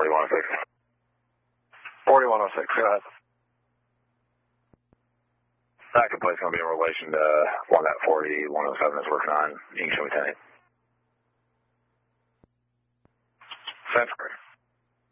4106. 4106, go ahead. That complete's going to be in relation to one that 4107 is working on. You can show me 10.